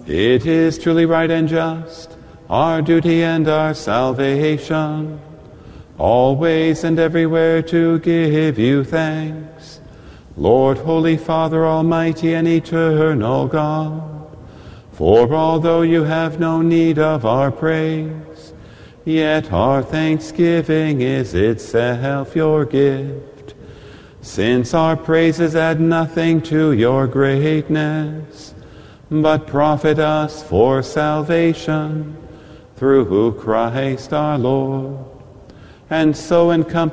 It is truly right and just, our duty and our salvation, always and everywhere to give you thanks, Lord, Holy Father, Almighty and eternal God. For although you have no need of our praise, yet our thanksgiving is itself your gift, since our praises add nothing to your greatness, but profit us for salvation through Christ our Lord. And so encompass